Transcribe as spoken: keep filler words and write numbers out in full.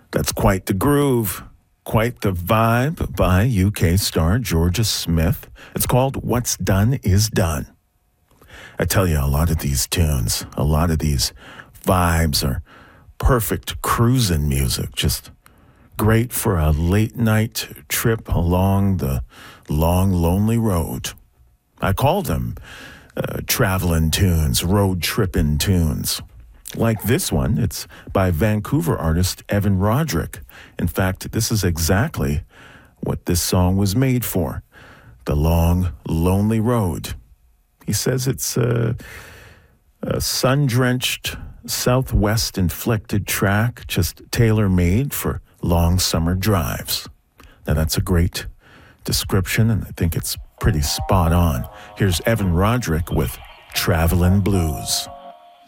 That's quite the groove, quite the vibe by U K star Georgia Smith. It's called What's Done Is Done. I tell you, a lot of these tunes, a lot of these vibes are perfect cruising music, just great for a late night trip along the long, lonely road. I call them uh, traveling tunes, road tripping tunes. Like this one, it's by Vancouver artist Evan Roderick. In fact, this is exactly what this song was made for, the long, lonely road. He says it's a, a sun-drenched, southwest-inflected track, just tailor-made for long summer drives. Now, that's a great description, and I think it's pretty spot on. Here's Evan Roderick with Travelin' Blues.